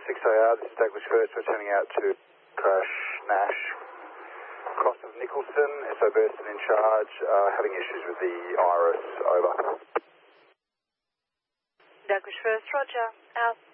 6AR, this is Douglas First, returning out to crash Nash, cross of Nicholson, SO Burston in charge, having issues with the Iris, over. Douglas First, roger, out.